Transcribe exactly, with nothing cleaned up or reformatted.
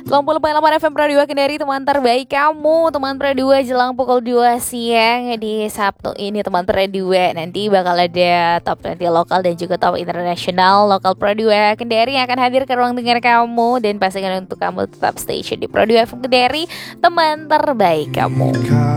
sembilan puluh koma delapan F M Pro dua Kendari, teman terbaik kamu, teman Pro dua jelang pukul dua siang di Sabtu ini teman Pro dua. Nanti bakal ada top dua puluh lokal dan juga top internasional lokal Pro dua Kendari yang akan hadir ke ruang dengar kamu, dan pastikan untuk kamu tetap station di Pro dua F M Kendari, teman terbaik kamu.